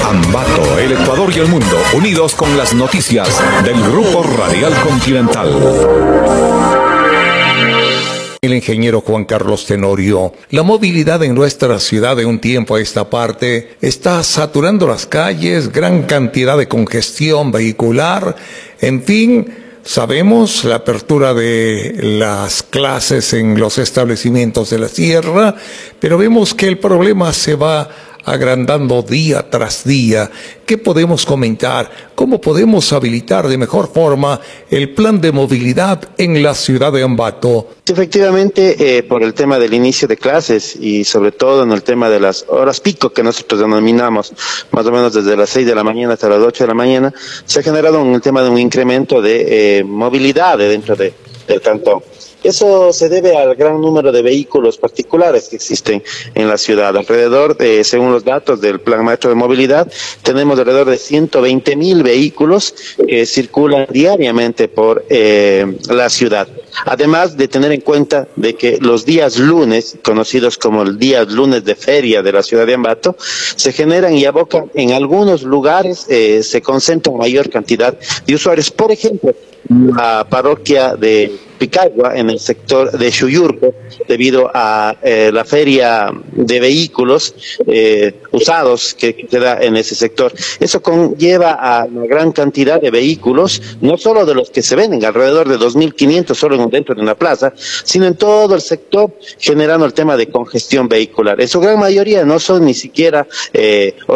Ambato, el Ecuador y el mundo, unidos con las noticias del Grupo Radial Continental. El ingeniero Juan Carlos Tenorio. La movilidad en nuestra ciudad de un tiempo a esta parte está saturando las calles, gran cantidad de congestión vehicular, en fin. Sabemos la apertura de las clases en los establecimientos de la sierra, pero vemos que el problema se va agrandando día tras día. ¿Qué podemos comentar? ¿Cómo podemos habilitar de mejor forma el plan de movilidad en la ciudad de Ambato? Efectivamente, por el tema del inicio de clases y sobre todo en el tema de las horas pico que nosotros denominamos, más o menos desde las 6 de la mañana hasta las 8 de la mañana, se ha generado el tema de un incremento de movilidad dentro del cantón. Eso se debe al gran número de vehículos particulares que existen en la ciudad. Alrededor, según los datos del Plan Maestro de Movilidad, tenemos alrededor de 120.000 vehículos que circulan diariamente por la ciudad. Además de tener en cuenta de que los días lunes, conocidos como el día lunes de feria de la ciudad de Ambato, se generan y abocan en algunos lugares, se concentra mayor cantidad de usuarios. Por ejemplo, la parroquia de Picagua, en el sector de Xuyurco, debido a la feria de vehículos usados que se da en ese sector. Eso conlleva a una gran cantidad de vehículos, no solo de los que se venden, alrededor de 2.500 solo dentro de una plaza, sino en todo el sector, generando el tema de congestión vehicular. En su gran mayoría no son ni siquiera